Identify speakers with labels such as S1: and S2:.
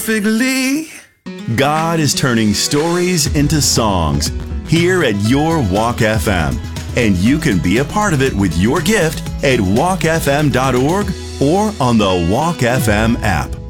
S1: Perfectly. God is turning stories into songs here at Your Walk FM. And you can be a part of it with your gift at walkfm.org or on the Walk FM app.